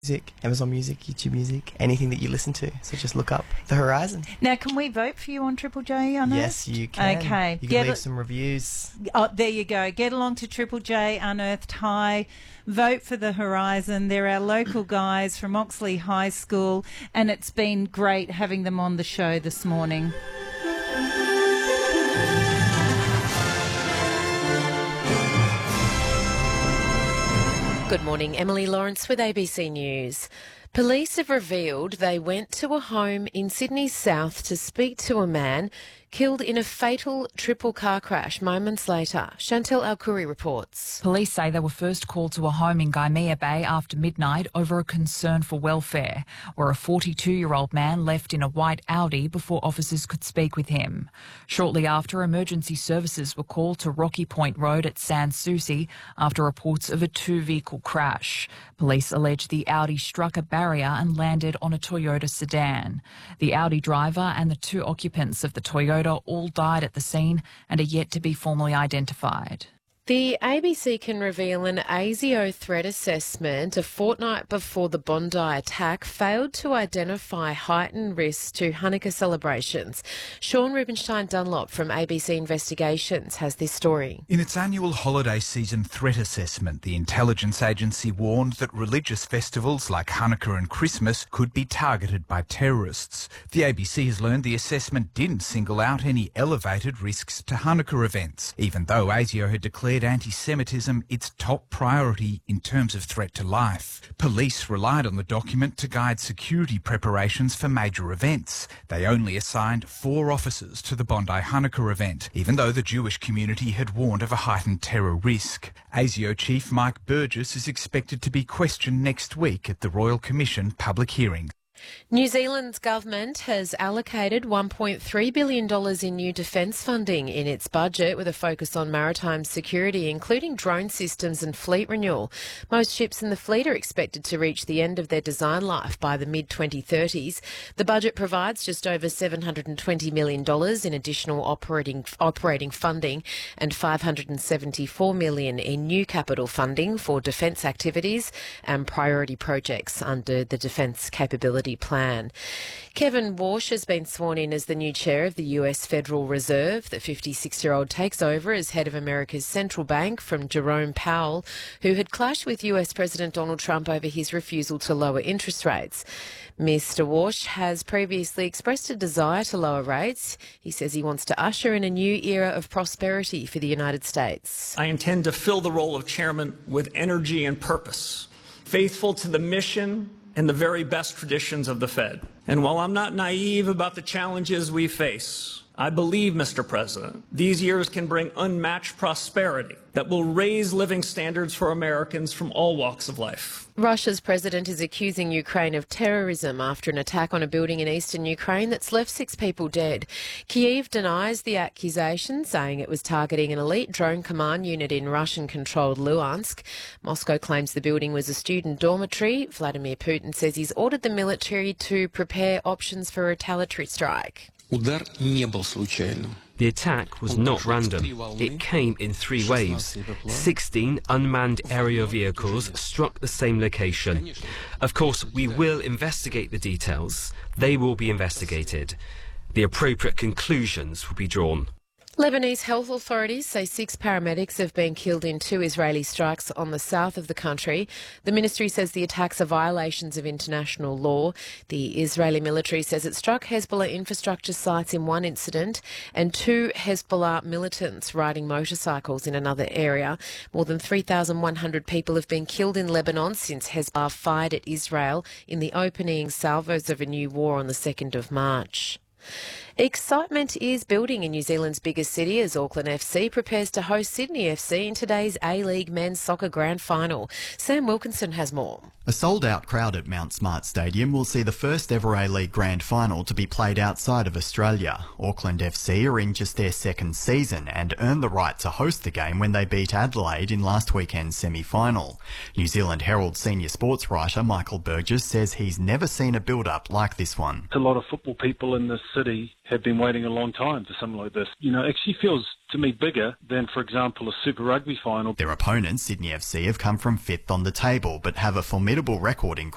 Music, Amazon Music, YouTube Music, anything that you listen to. So just look up The Horizon. Now, can we vote for you on Triple J Unearthed? Yes, you can. Okay. You can leave some reviews. Oh, there you go. Get along to Triple J Unearthed High. Vote for The Horizon. They're our local guys from Oxley High School, and it's been great having them on the show this morning. Good morning, Emily Lawrence with ABC News. Police have revealed they went to a home in Sydney's south to speak to a man killed in a fatal triple car crash moments later. Chantel Alkuri reports. Police say they were first called to a home in Gaimea Bay after midnight over a concern for welfare, where a 42-year-old man left in a white Audi before officers could speak with him. Shortly after, emergency services were called to Rocky Point Road at Sans Souci after reports of a two-vehicle crash. Police allege the Audi struck a barrier and landed on a Toyota sedan. The Audi driver and the two occupants of the Toyota all died at the scene and are yet to be formally identified. The ABC can reveal an ASIO threat assessment a fortnight before the Bondi attack failed to identify heightened risks to Hanukkah celebrations. Sean Rubenstein Dunlop from ABC Investigations has this story. In its annual holiday season threat assessment, the intelligence agency warned that religious festivals like Hanukkah and Christmas could be targeted by terrorists. The ABC has learned the assessment didn't single out any elevated risks to Hanukkah events, even though ASIO had declared anti-Semitism its top priority in terms of threat to life. Police relied on the document to guide security preparations for major events. They only assigned 4 officers to the Bondi Hanukkah event, even though the Jewish community had warned of a heightened terror risk. ASIO Chief Mike Burgess is expected to be questioned next week at the Royal Commission public hearing. New Zealand's government has allocated $1.3 billion in new defence funding in its budget, with a focus on maritime security, including drone systems and fleet renewal. Most ships in the fleet are expected to reach the end of their design life by the mid-2030s. The budget provides just over $720 million in additional operating funding and $574 million in new capital funding for defence activities and priority projects under the Defence Capability Plan. Kevin Warsh has been sworn in as the new chair of the US Federal Reserve. The 56-year-old takes over as head of America's central bank from Jerome Powell, who had clashed with US President Donald Trump over his refusal to lower interest rates. Mr. Warsh has previously expressed a desire to lower rates. He says he wants to usher in a new era of prosperity for the United States. I intend to fill the role of chairman with energy and purpose, faithful to the mission and the very best traditions of the Fed. And while I'm not naive about the challenges we face, I believe, Mr. President, these years can bring unmatched prosperity that will raise living standards for Americans from all walks of life. Russia's president is accusing Ukraine of terrorism after an attack on a building in eastern Ukraine that's left 6 people dead. Kyiv denies the accusation, saying it was targeting an elite drone command unit in Russian-controlled Luhansk. Moscow claims the building was a student dormitory. Vladimir Putin says he's ordered the military to prepare options for a retaliatory strike. The attack was not random. It came in 3 waves. 16 unmanned aerial vehicles struck the same location. Of course, we will investigate the details. They will be investigated. The appropriate conclusions will be drawn. Lebanese health authorities say 6 paramedics have been killed in 2 Israeli strikes on the south of the country. The ministry says the attacks are violations of international law. The Israeli military says it struck Hezbollah infrastructure sites in one incident and 2 Hezbollah militants riding motorcycles in another area. More than 3,100 people have been killed in Lebanon since Hezbollah fired at Israel in the opening salvos of a new war on the 2nd of March. Excitement is building in New Zealand's biggest city as Auckland FC prepares to host Sydney FC in today's A-League Men's Soccer Grand Final. Sam Wilkinson has more. A sold-out crowd at Mount Smart Stadium will see the first ever A-League Grand Final to be played outside of Australia. Auckland FC are in just their 2nd season and earned the right to host the game when they beat Adelaide in last weekend's semi-final. New Zealand Herald senior sports writer Michael Burgess says he's never seen a build-up like this one. A lot of football people in this city have been waiting a long time for something like this. You know, it actually feels to me bigger than, for example, a Super Rugby final. Their opponents, Sydney FC, have come from 5th on the table but have a formidable record in